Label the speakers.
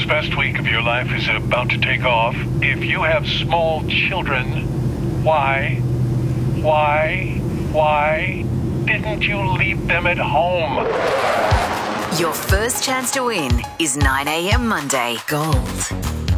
Speaker 1: God's best week of your life is about to take off. If you have small children, why didn't you leave them at home?
Speaker 2: Your first chance to win is 9 a.m. Monday. Gold